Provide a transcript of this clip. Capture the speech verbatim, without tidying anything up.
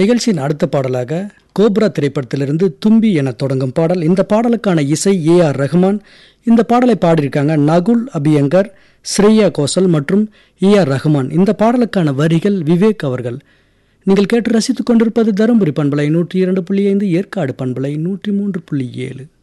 நிகழ்ச்சியின் அடுத்த பாடலாக கோப்ரா திரைப்படத்திலிருந்து தும்பி என தொடங்கும் பாடல். இந்த பாடலுக்கான இசை ஏ ஆர் ரஹ்மான். இந்த பாடலை பாடியிருக்காங்க நகுல் அபியங்கர், ஸ்ரேயா கோசல் மற்றும் ஏ ஆர் ரஹ்மான். இந்த பாடலுக்கான வரிகள் விவேக் அவர்கள். நீங்கள் கேட்டு ரசித்துக் கொண்டிருப்பது தருமபுரி பண்பலை நூற்றி இரண்டு புள்ளி ஐந்து, ஏற்காடு பண்பலை நூற்றி மூன்று புள்ளி ஏழு.